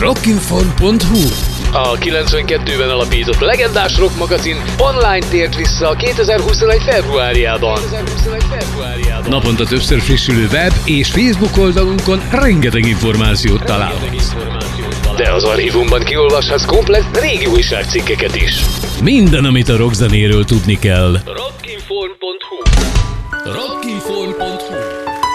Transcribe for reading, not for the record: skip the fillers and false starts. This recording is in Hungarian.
rockinfon.hu. A 92-ben alapított legendás rock magazin online tért vissza 2021. februárjában. Naponta többször frissülő web és Facebook oldalunkon rengeteg információt találhatsz. De az archívumban kiolvashatsz komplett régi újságcikkeket is. Minden, amit a rockzenéről tudni kell.